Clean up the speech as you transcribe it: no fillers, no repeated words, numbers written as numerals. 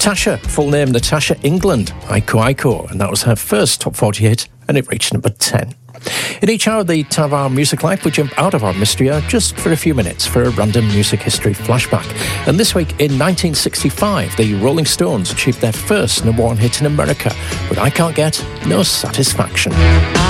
Natasha, full name Natasha England, Aiko Aiko, and that was her first top 40 hit, and it reached number 10. In each hour of the 12-hour Music Life, we jump out of our mystery hour just for a few minutes for a random music history flashback. And this week, in 1965, the Rolling Stones achieved their first number one hit in America with I Can't Get No Satisfaction.